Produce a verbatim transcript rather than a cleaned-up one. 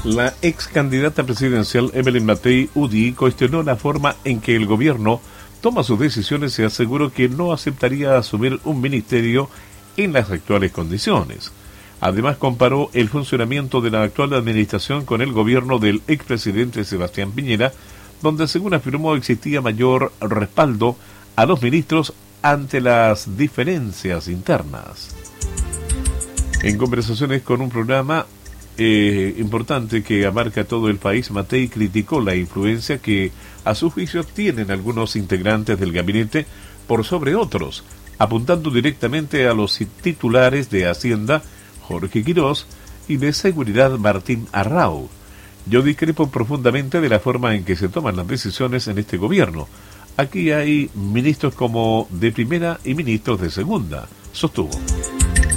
La ex candidata presidencial Evelyn Matei Udi cuestionó la forma en que el gobierno toma sus decisiones y aseguró que no aceptaría asumir un ministerio en las actuales condiciones. Además, comparó el funcionamiento de la actual administración con el gobierno del expresidente Sebastián Piñera, donde, según afirmó, existía mayor respaldo a los ministros ante las diferencias internas. En conversaciones con un programa Eh, importante que abarca todo el país, Matei criticó la influencia que, a su juicio, tienen algunos integrantes del gabinete por sobre otros, apuntando directamente a los titulares de Hacienda, Jorge Quirós, y de Seguridad, Martín Arrau. Yo discrepo profundamente de la forma en que se toman las decisiones en este gobierno. Aquí hay ministros como de primera y ministros de segunda, sostuvo.